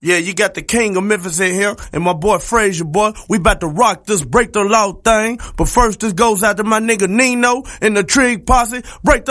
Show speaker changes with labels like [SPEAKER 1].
[SPEAKER 1] Yeah, you got the king of Memphis in here, and my boy Frazier, boy. We about to rock this break the law thing. But first, this goes out to my nigga Nino and the Trig Posse. Break the